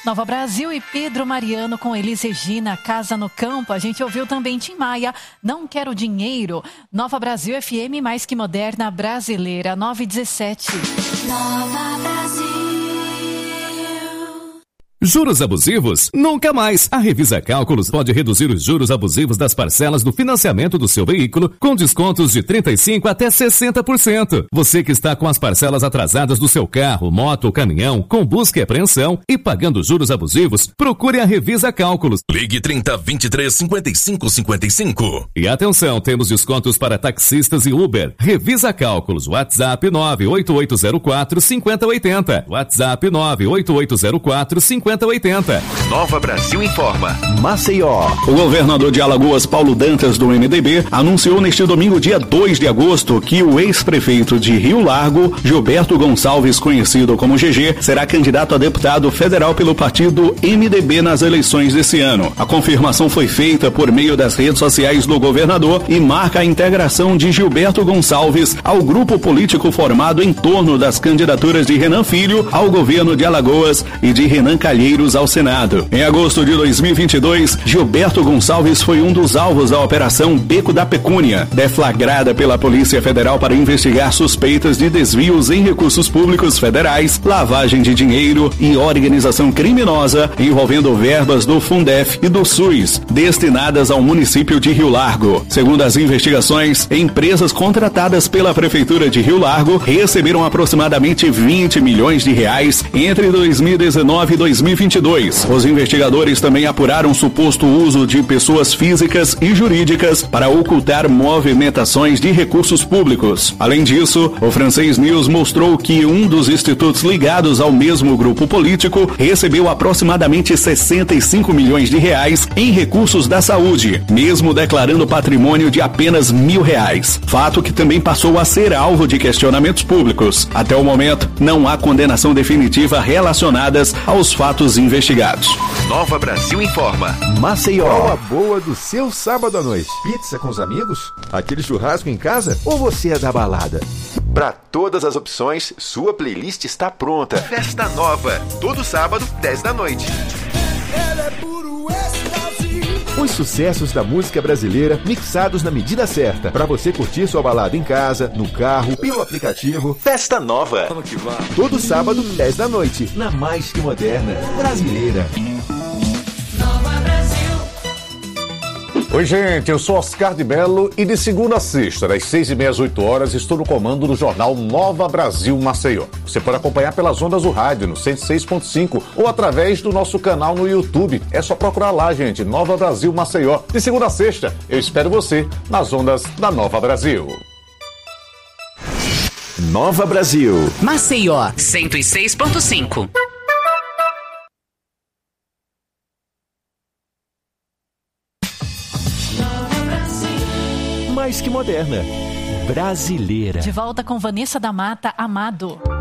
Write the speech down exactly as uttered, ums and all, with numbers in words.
Nova Brasil e Pedro Mariano com Elis Regina, Casa no Campo. A gente ouviu também Tim Maia, Não Quero Dinheiro. Nova Brasil F M, mais que moderna, brasileira, nove e dezessete. Nova Brasil. Juros abusivos? Nunca mais! A Revisa Cálculos pode reduzir os juros abusivos das parcelas do financiamento do seu veículo com descontos de trinta e cinco por cento até sessenta por cento. Você que está com as parcelas atrasadas do seu carro, moto ou caminhão, com busca e apreensão e pagando juros abusivos, procure a Revisa Cálculos. Ligue trinta, vinte e três, cinquenta e cinco, cinquenta e cinco. E atenção, temos descontos para taxistas e Uber. Revisa Cálculos, WhatsApp nove oito oito zero quatro, cinco zero oito zero. WhatsApp nove oito oito zero quatro, cinco zero oito zero. Nova Brasil informa. Maceió. O governador de Alagoas, Paulo Dantas, do M D B, anunciou neste domingo, dia dois de agosto, que o ex-prefeito de Rio Largo, Gilberto Gonçalves, conhecido como G G, será candidato a deputado federal pelo partido M D B nas eleições desse ano. A confirmação foi feita por meio das redes sociais do governador e marca a integração de Gilberto Gonçalves ao grupo político formado em torno das candidaturas de Renan Filho ao governo de Alagoas e de Renan Calheiros ao Senado. Em agosto de dois mil e vinte e dois, Gilberto Gonçalves foi um dos alvos da Operação Beco da Pecúnia, deflagrada pela Polícia Federal para investigar suspeitas de desvios em recursos públicos federais, lavagem de dinheiro e organização criminosa envolvendo verbas do Fundef e do SUS, destinadas ao município de Rio Largo. Segundo as investigações, empresas contratadas pela Prefeitura de Rio Largo receberam aproximadamente vinte milhões de reais entre dois mil e dezenove e dois mil e vinte e dois. Os investigadores também apuraram suposto uso de pessoas físicas e jurídicas para ocultar movimentações de recursos públicos. Além disso, o Francês News mostrou que um dos institutos ligados ao mesmo grupo político recebeu aproximadamente sessenta e cinco milhões de reais em recursos da saúde, mesmo declarando patrimônio de apenas mil reais. Fato que também passou a ser alvo de questionamentos públicos. Até o momento, não há condenação definitiva relacionadas aos fatos investigados. Nova Brasil informa. Maceió. Qual a boa do seu sábado à noite? Pizza com os amigos? Aquele churrasco em casa? Ou você é da balada? Para todas as opções, sua playlist está pronta. Festa Nova, todo sábado, dez da noite. Os sucessos da música brasileira mixados na medida certa, para você curtir sua balada em casa, no carro, pelo aplicativo. Festa Nova. Todo sábado, dez da noite, na mais que moderna brasileira. Oi, gente, eu sou Oscar de Mello e de segunda a sexta, das seis e meia às oito horas, estou no comando do jornal Nova Brasil Maceió. Você pode acompanhar pelas ondas do rádio, no cento e seis ponto cinco, ou através do nosso canal no YouTube. É só procurar lá, gente, Nova Brasil Maceió. De segunda a sexta, eu espero você nas ondas da Nova Brasil. Nova Brasil. Maceió, cento e seis ponto cinco. Mais que moderna, brasileira. De volta com Vanessa da Mata, Amado.